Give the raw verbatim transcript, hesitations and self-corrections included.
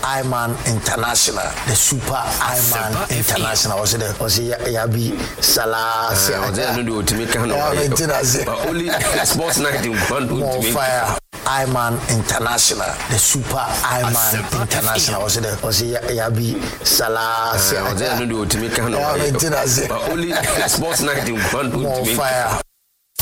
Iman International, the Super Iman International. Was it? Was it Yabi Salah? I don't know to make only sports night in more fire. Iman International, the Super Iman International. Was it? Was it Yabi Salah? I don't know to make only sports night in more fire.